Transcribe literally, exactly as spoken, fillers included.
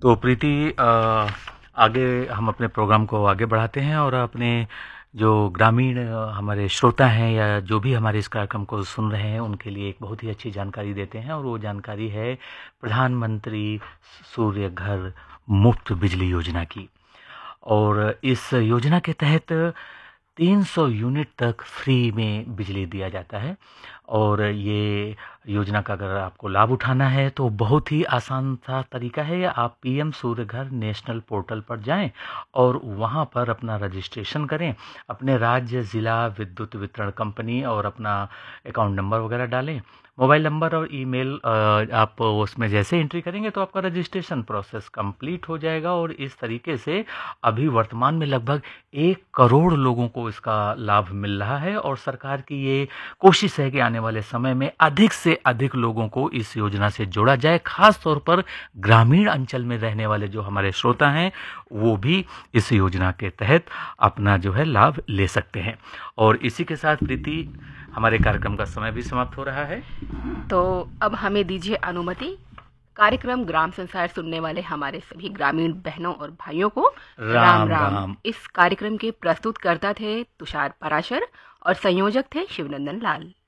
तो प्रीति, अ, आगे हम अपने प्रोग्राम को आगे बढ़ाते हैं और अपने जो ग्रामीण अ, हमारे श्रोता हैं या जो भी हमारे इस कार्यक्रम को सुन रहे हैं उनके लिए एक बहुत ही अच्छी जानकारी देते हैं, और वो जानकारी है प्रधानमंत्री सूर्य घर मुफ्त बिजली योजना की। और इस योजना के तहत तीन सौ यूनिट तक फ्री में बिजली दिया जाता है। और ये योजना का अगर आपको लाभ उठाना है तो बहुत ही आसान सा तरीका है, या आप पीएम सूर्य घर नेशनल पोर्टल पर जाएं और वहां पर अपना रजिस्ट्रेशन करें, अपने राज्य ज़िला विद्युत वितरण कंपनी और अपना अकाउंट नंबर वगैरह डालें, मोबाइल नंबर और ईमेल अ, आप उसमें जैसे एंट्री करेंगे तो आपका रजिस्ट्रेशन प्रोसेस कंप्लीट हो जाएगा। और इस तरीके से अभी वर्तमान में लगभग एक करोड़ लोगों को इसका लाभ मिल रहा है, और सरकार की ये कोशिश है कि आने वाले समय में अधिक से अधिक लोगों को इस योजना से जोड़ा जाए। खास तौर पर ग्रामीण अंचल में रहने वाले जो हमारे श्रोता हैं वो भी इस योजना के तहत अपना जो है लाभ ले सकते हैं। और इसी के साथ प्रीति, हमारे कार्यक्रम का समय भी समाप्त हो रहा है। तो अब हमें दीजिए अनुमति। कार्यक्रम ग्राम संसार सुनने वाले हमारे सभी ग्रामीण बहनों और भाइयों को राम राम राम। राम। इस कार्यक्रम के प्रस्तुतकर्ता थे तुषार पराशर और संयोजक थे शिवनंदन लाल।